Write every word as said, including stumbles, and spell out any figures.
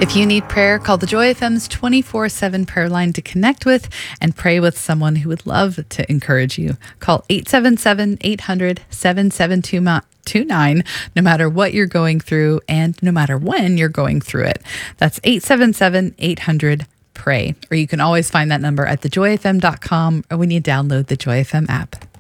If you need prayer, call the Joy F M's twenty-four seven prayer line to connect with and pray with someone who would love to encourage you. Call eight seven seven, eight hundred, seven seven two nine no matter what you're going through and no matter when you're going through it. That's eight seven seven, eight hundred, pray. Or you can always find that number at the joy f m dot com or when you download the Joy F M app.